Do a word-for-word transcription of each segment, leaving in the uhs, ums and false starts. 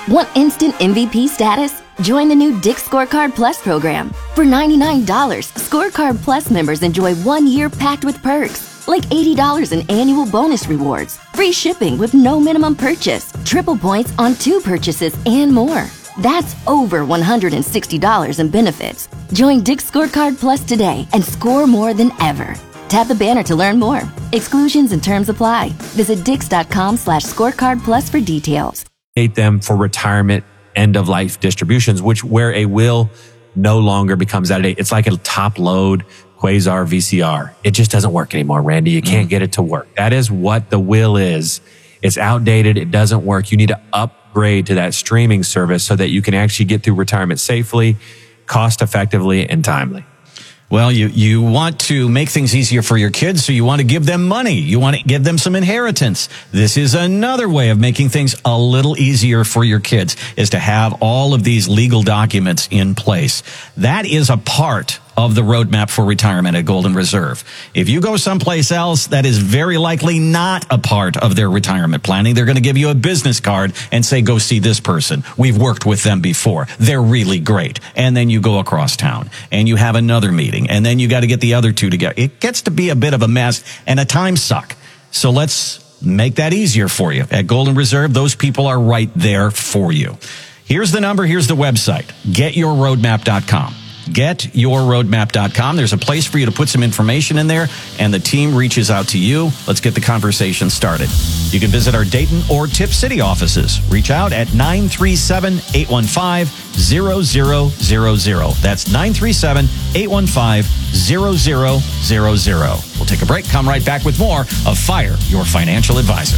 Want instant M V P status? Join the new Dick's Scorecard Plus program. For ninety-nine dollars, Scorecard Plus members enjoy one year packed with perks, like eighty dollars in annual bonus rewards, free shipping with no minimum purchase, triple points on two purchases, and more. That's over one hundred sixty dollars in benefits. Join Dick's Scorecard Plus today and score more than ever. Tap the banner to learn more. Exclusions and terms apply. Visit dix.com slash scorecard plus for details. Them for retirement end-of-life distributions, which where a will no longer becomes out of date. It's like a top-load Quasar V C R. It just doesn't work anymore, Randy. You can't mm. get it to work. That is what the will is. It's outdated. It doesn't work. You need to upgrade to that streaming service so that you can actually get through retirement safely, cost-effectively, and timely. Well, you, you want to make things easier for your kids, so you want to give them money. You want to give them some inheritance. This is another way of making things a little easier for your kids, is to have all of these legal documents in place. That is a part of the roadmap for retirement at Golden Reserve. If you go someplace else, that is very likely not a part of their retirement planning. They're going to give you a business card and say, go see this person. We've worked with them before. They're really great. And then you go across town and you have another meeting, and then you got to get the other two together. It gets to be a bit of a mess and a time suck. So let's make that easier for you. At Golden Reserve, those people are right there for you. Here's the number. Here's the website, get your roadmap dot com. get your roadmap dot com. There's a place for you to put some information in there, and the team reaches out to you. Let's get the conversation started. You can visit our Dayton or Tip City offices. Reach out at nine three seven, eight one five, zero zero zero zero. That's nine three seven, eight one five, zero zero zero zero. We'll take a break, come right back with more of Fire Your Financial Advisor.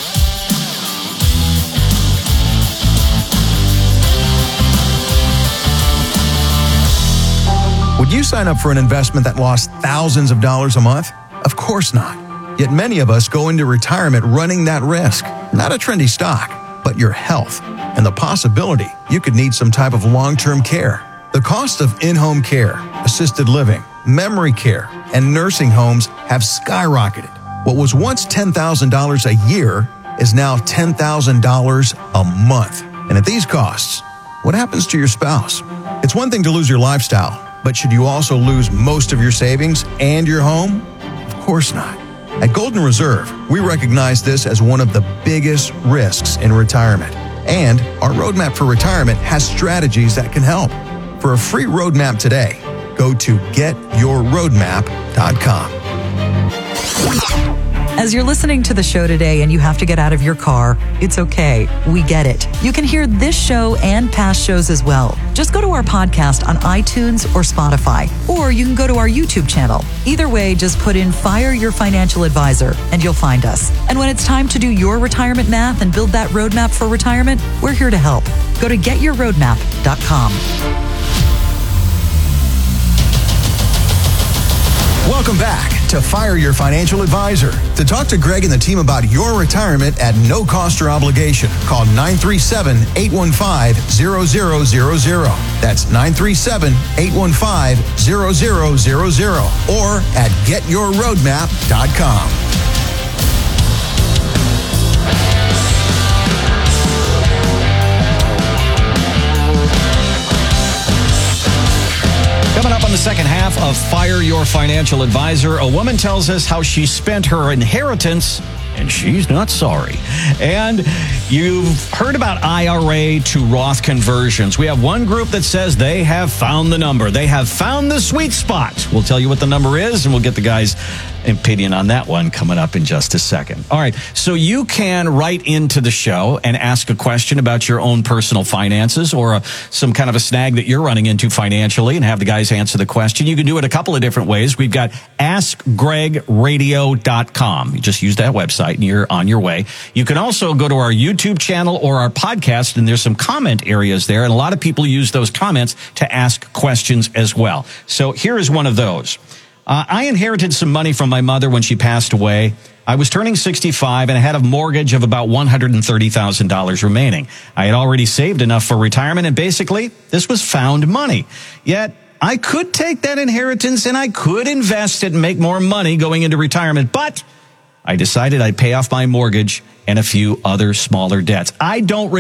Would you sign up for an investment that lost thousands of dollars a month? Of course not. Yet many of us go into retirement running that risk. Not a trendy stock, but your health and the possibility you could need some type of long-term care. The cost of in-home care, assisted living, memory care, and nursing homes have skyrocketed. What was once ten thousand dollars a year is now ten thousand dollars a month. And at these costs, what happens to your spouse? It's one thing to lose your lifestyle, but should you also lose most of your savings and your home? Of course not. At Golden Reserve, we recognize this as one of the biggest risks in retirement. And our roadmap for retirement has strategies that can help. For a free roadmap today, go to get your roadmap dot com. As you're listening to the show today and you have to get out of your car, it's okay. We get it. You can hear this show and past shows as well. Just go to our podcast on iTunes or Spotify, or you can go to our YouTube channel. Either way, just put in Fire Your Financial Advisor and you'll find us. And when it's time to do your retirement math and build that roadmap for retirement, we're here to help. Go to get your roadmap dot com. Welcome back to Fire Your Financial Advisor. To talk to Greg and the team about your retirement at no cost or obligation, call nine three seven, eight one five, zero zero zero zero. That's nine three seven, eight one five, zero zero zero zero or at get your roadmap dot com. Coming up on the second half of Fire Your Financial Advisor, a woman tells us how she spent her inheritance, and she's not sorry. And you've heard about I R A to Roth conversions. We have one group that says they have found the number. They have found the sweet spot. We'll tell you what the number is, and we'll get the guys' opinion on that one coming up in just a second. All right, so you can write into the show and ask a question about your own personal finances or a, some kind of a snag that you're running into financially and have the guys answer the question. You can do it a couple of different ways. We've got ask greg radio dot com. You just use that website and you're on your way. You can also go to our YouTube channel or our podcast, and there's some comment areas there, and a lot of people use those comments to ask questions as well. So here is one of those. Uh, I inherited some money from my mother when she passed away. I was turning sixty-five and I had a mortgage of about one hundred thirty thousand dollars remaining. I had already saved enough for retirement, and basically, this was found money. Yet, I could take that inheritance and I could invest it and make more money going into retirement, but I decided I'd pay off my mortgage and a few other smaller debts. I don't